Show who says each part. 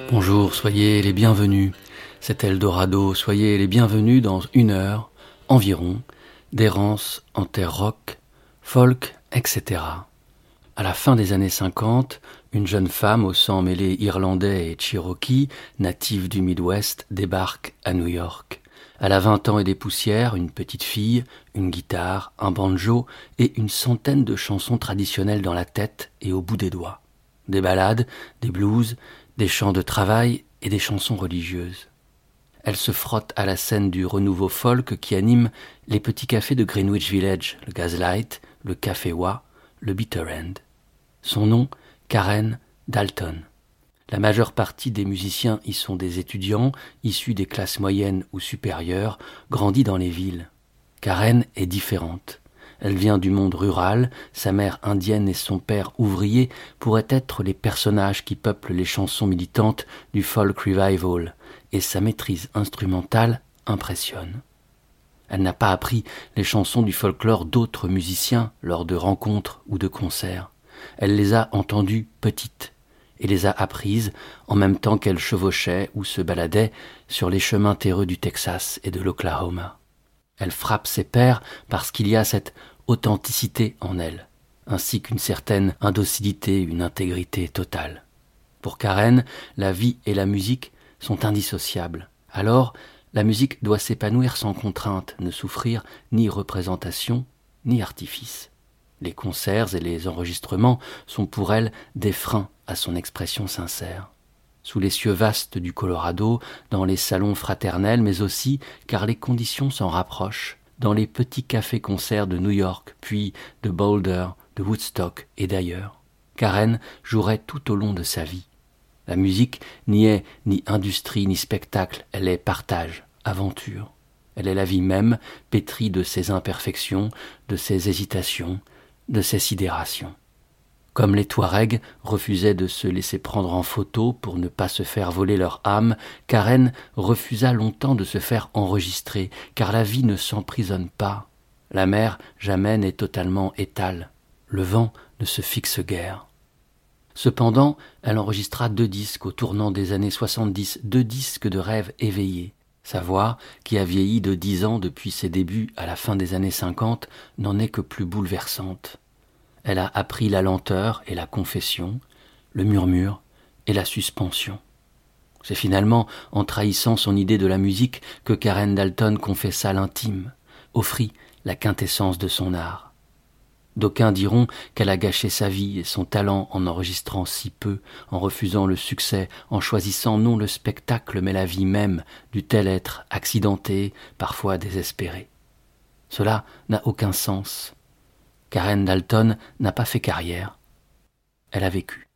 Speaker 1: Bonjour, soyez les bienvenus. C'est Eldorado, soyez les bienvenus dans 1 heure environ d'errance en terre rock, folk, etc. À la fin des années 50, une jeune femme au sang mêlé irlandais et cherokee, native du Midwest, débarque à New York. Elle a 20 ans et des poussières, une petite fille, une guitare, un banjo et une centaine de chansons traditionnelles dans la tête et au bout des doigts. Des ballades, des blues, des chants de travail et des chansons religieuses. Elle se frotte à la scène du renouveau folk qui anime les petits cafés de Greenwich Village, le Gaslight, le Café Wa, le Bitter End. Son nom, Karen Dalton. La majeure partie des musiciens y sont des étudiants, issus des classes moyennes ou supérieures, grandis dans les villes. Karen est différente. Elle vient du monde rural, sa mère indienne et son père ouvrier pourraient être les personnages qui peuplent les chansons militantes du folk revival, et sa maîtrise instrumentale impressionne. Elle n'a pas appris les chansons du folklore d'autres musiciens lors de rencontres ou de concerts. Elle les a entendues petites et les a apprises en même temps qu'elle chevauchait ou se baladait sur les chemins terreux du Texas et de l'Oklahoma. Elle frappe ses pairs parce qu'il y a cette authenticité en elle, ainsi qu'une certaine indocilité, une intégrité totale. Pour Karen, la vie et la musique sont indissociables. Alors, la musique doit s'épanouir sans contrainte, ne souffrir ni représentation, ni artifice. Les concerts et les enregistrements sont pour elle des freins à son expression sincère. Sous les cieux vastes du Colorado, dans les salons fraternels, mais aussi, car les conditions s'en rapprochent, dans les petits cafés-concerts de New York, puis de Boulder, de Woodstock et d'ailleurs. Karen jouerait tout au long de sa vie. La musique n'y est ni industrie ni spectacle, elle est partage, aventure. Elle est la vie même, pétrie de ses imperfections, de ses hésitations, de ses sidérations. Comme les Touaregs refusaient de se laisser prendre en photo pour ne pas se faire voler leur âme, Karen refusa longtemps de se faire enregistrer, car la vie ne s'emprisonne pas. La mer jamais n'est totalement étale. Le vent ne se fixe guère. Cependant, elle enregistra 2 disques au tournant des années 70, 2 disques de rêve éveillés. Sa voix, qui a vieilli de 10 ans depuis ses débuts à la fin des années 50, n'en est que plus bouleversante. Elle a appris la lenteur et la confession, le murmure et la suspension. C'est finalement en trahissant son idée de la musique que Karen Dalton confessa l'intime, offrit la quintessence de son art. D'aucuns diront qu'elle a gâché sa vie et son talent en enregistrant si peu, en refusant le succès, en choisissant non le spectacle mais la vie même du tel être accidenté, parfois désespéré. Cela n'a aucun sens. Karen Dalton n'a pas fait carrière, elle a vécu.